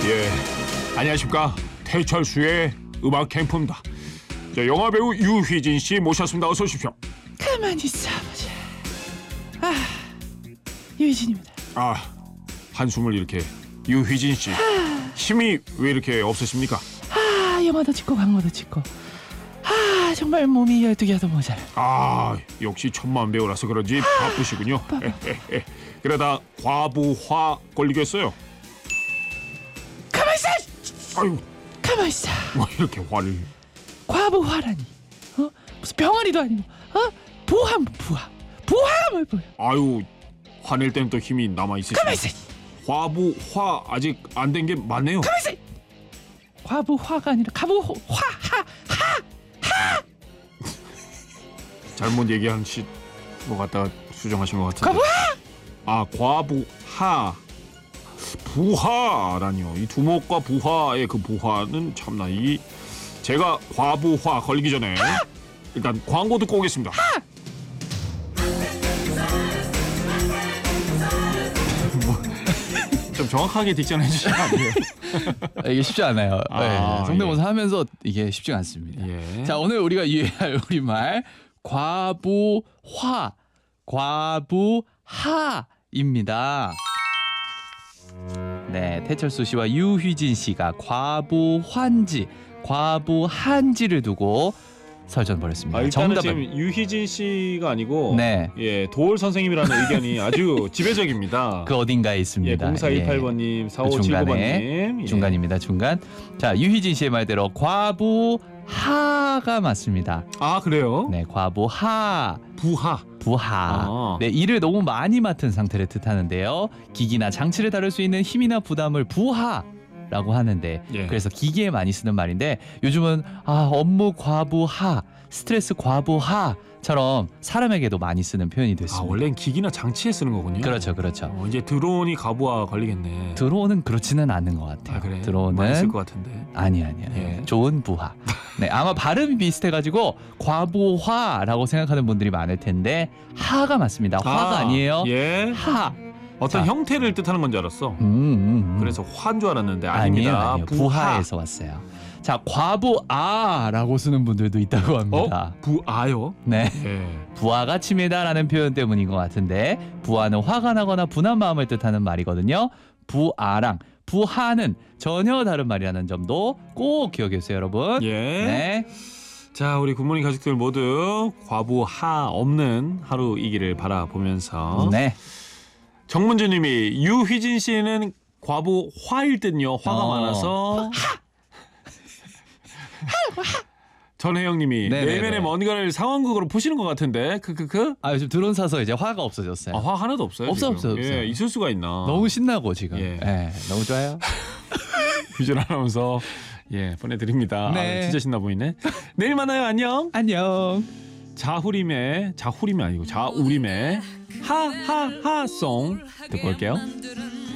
예, 안녕하십니까. 태철수의 음악 캠프입니다. 자, 영화배우 유희진 씨 모셨습니다. 어서 오십시오. 가만히 있어보자. 유희진입니다. 한숨을 이렇게. 유희진 씨, 힘이 왜 이렇게 없으십니까? 영화도 찍고 광고도 찍고 정말 몸이 12개도 모자라. 역시 천만 배우라서 그런지 바쁘시군요. 그러다 과부하 걸리겠어요. 가만히 있어! 아유, 가만히 있어. 뭐 이렇게 화를. 과부하라니. 무슨 병아리도 아니고. 부하가 뭘 보여. 아유, 화낼 땐 또 힘이 남아있으시네. 가만히 있어. 과부화 아직 안 된 게 맞네요. 가만히 있어. 과부화가 아니라 가부화. 잘못 얘기하신 것 같다가 수정하신 것 같은데. 과부하. 부하라니요. 이 두목과 부하의 그 부하는 참나 제가 과부하 걸리기 전에 일단 광고 듣고 오겠습니다. 좀 정확하게 딕션 해주시면 안 돼요? 이게 쉽지 않아요. 성대모사 예. 하면서 이게 쉽지가 않습니다. 예. 자, 오늘 우리가 유의할 우리말 과부하입니다. 네, 태철수 씨와 유휘진 씨가 과부한지를 두고 설전 벌였습니다. 일단은 지금 유희진 씨가 아니고 네. 도올 선생님이라는 의견이 아주 지배적입니다. 그 어딘가에 있습니다. 0418번님, 그 중간에 4579번님. 중간입니다. 중간. 자, 유희진 씨의 말대로 과부하가 맞습니다. 그래요? 네, 과부하. 부하. 네, 일을 너무 많이 맡은 상태를 뜻하는데요. 기기나 장치를 다룰 수 있는 힘이나 부담을 부하라고 하는데, 예. 그래서 기기에 많이 쓰는 말인데, 요즘은 업무 과부하, 스트레스 과부하처럼 사람에게도 많이 쓰는 표현이 됐습니다. 원래는 기기나 장치에 쓰는 거군요. 그렇죠. 이제 드론이 과부하 걸리겠네. 드론은 그렇지는 않은 것 같아요. 그래? 드론은 많이 쓸 것 같은데. 아니야. 예. 좋은 부하. 네, 아마 발음이 비슷해가지고 과부하라고 생각하는 분들이 많을 텐데 하가 맞습니다. 화가 아니에요. 예. 하. 어떤 자. 형태를 뜻하는 건 줄 알았어. 그래서 화인 줄 알았는데 아닙니다. 아니에요. 부하에서 왔어요. 자, 과부아라고 쓰는 분들도 있다고 합니다. 부아요? 네. 예. 부하가 치밀다라는 표현 때문인 것 같은데, 부하는 화가 나거나 분한 마음을 뜻하는 말이거든요. 부아랑 부하는 전혀 다른 말이라는 점도 꼭 기억해 주세요, 여러분. 예. 네. 자, 우리 굿모닝 가족들 모두 과부하 없는 하루이기를 바라보면서. 네. 정문주님이 유희진 씨는 과부화일 듯요. 화가 많아서. 전혜영님이 네네네. 내면의 뭔가를 상황극으로 푸시는 것 같은데. 요즘 드론 사서 이제 화가 없어졌어요. 화 하나도 없어요? 없어요. 예, 있을 수가 있나? 너무 신나고 지금. 예. 너무 좋아요. 유준 아나운서 보내드립니다. 네. 진짜 신나 보이네. 내일 만나요. 안녕. 안녕. 자후림이 아니고 자우림의 하하하송 듣고 올게요.